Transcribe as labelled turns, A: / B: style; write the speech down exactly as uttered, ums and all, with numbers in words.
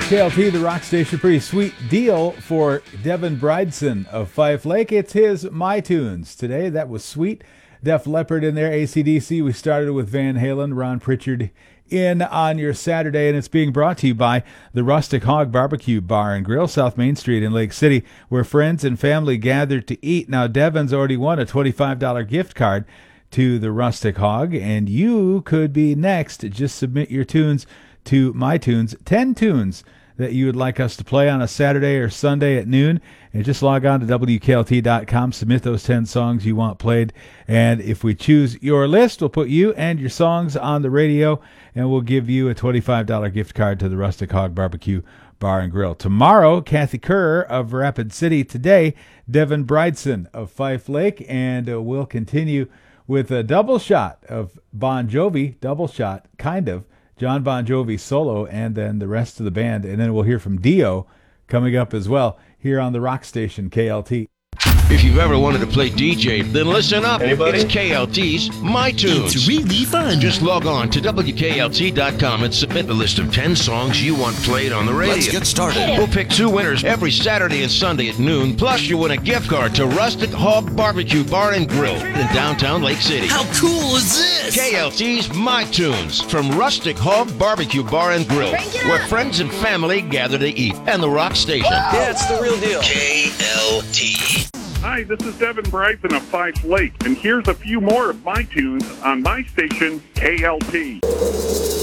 A: K L T, the rock station. Pretty sweet deal for Devin Brydeson of Fife Lake. It's his My Tunes today. That was sweet. Def Leppard in there, A C D C. We started with Van Halen, Ron Pritchard in on your Saturday, and it's being brought to you by the Rustic Hog Barbecue Bar and Grill, South Main Street in Lake City, where friends and family gather to eat. Now, Devin's already won a twenty-five dollars gift card to the Rustic Hog, and you could be next. Just submit your tunes to My Tunes, ten tunes that you would like us to play on a Saturday or Sunday at noon, and just log on to W K L T dot com, submit those ten songs you want played, and if we choose your list, we'll put you and your songs on the radio, and we'll give you a twenty-five dollars gift card to the Rustic Hog Barbecue Bar and Grill. Tomorrow, Kathy Kerr of Rapid City. Today, Devin Brydeson of Fife Lake, and uh, we'll continue with a double shot of Bon Jovi, double shot, kind of, John Bon Jovi solo, and then the rest of the band. And then we'll hear from Dio coming up as well here on the rock station K L T.
B: If you've ever wanted to play D J, then listen up.
C: Anybody?
B: It's K L T's My Tunes.
D: It's really fun.
B: Just log on to W K L T dot com and submit the list of ten songs you want played on the radio.
D: Let's get started.
B: We'll pick two winners every Saturday and Sunday at noon. Plus, you win a gift card to Rustic Hog Barbecue Bar and Grill in downtown Lake City.
D: How cool is this?
B: K L T's My Tunes from Rustic Hog Barbecue Bar and Grill, where friends and family gather to eat, and the rock station.
C: Yeah, it's the real deal.
B: K L T.
E: Hi, this is Devin Bryson of Fife Lake, and here's a few more of my tunes on my station, K L T.